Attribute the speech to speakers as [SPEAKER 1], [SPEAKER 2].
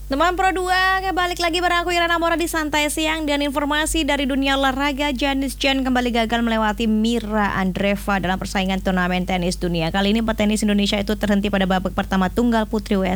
[SPEAKER 1] Teman Pro 2, balik lagi bareng aku Irana Mora di Santai Siang. Dan informasi dari dunia olahraga, Janis Jen kembali gagal melewati Mira Andreeva dalam persaingan turnamen tenis dunia. Kali ini petenis Indonesia itu terhenti pada babak pertama tunggal putri WSOP